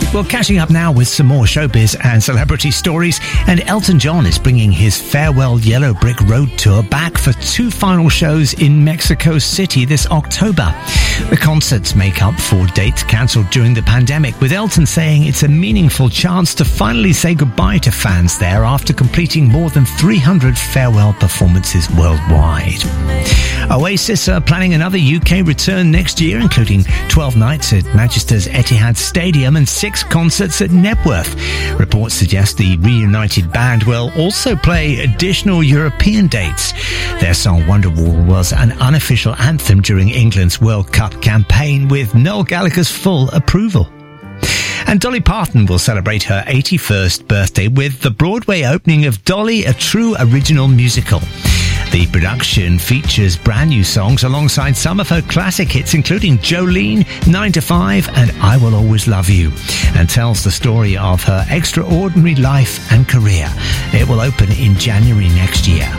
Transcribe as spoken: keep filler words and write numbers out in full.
Well, catching up now with some more showbiz and celebrity stories, and Elton John is bringing his Farewell Yellow Brick Road tour back for two final shows in Mexico City this October. The concerts make up for dates cancelled during the pandemic, with Elton saying it's a meaningful chance to finally say goodbye to fans there after completing more than three hundred farewell performances worldwide. Oasis are planning another U K return next year, including twelve nights at Manchester's Etihad Stadium and six concerts at Knebworth. Reports suggest the reunited band will also play additional European dates. Their song Wonderwall was an unofficial anthem during England's World Cup campaign, with Noel Gallagher's full approval. And Dolly Parton will celebrate her eighty-first birthday with the Broadway opening of Dolly, a true original musical. The production features brand new songs alongside some of her classic hits, including Jolene, nine to five and I Will Always Love You, and tells the story of her extraordinary life and career. It will open in January next year.